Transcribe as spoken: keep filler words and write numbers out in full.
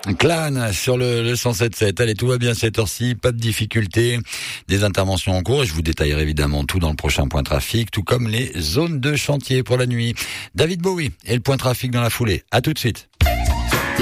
Clan sur le, le cent sept sept. Allez, tout va bien cette heure-ci, pas de difficulté, des interventions en cours et je vous détaillerai évidemment tout dans le prochain point trafic, tout comme les zones de chantier pour la nuit. David Bowie et le point trafic dans la foulée. À tout de suite.